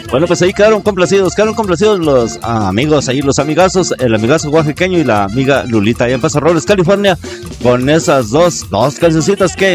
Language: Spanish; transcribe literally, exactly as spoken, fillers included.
Bueno, pues ahí quedaron complacidos, quedaron complacidos los ah, amigos, ahí los amigazos, el amigazo oaxaqueño y la amiga Lulita, allá en Paso Robles, California, con esas dos, dos cancioncitas que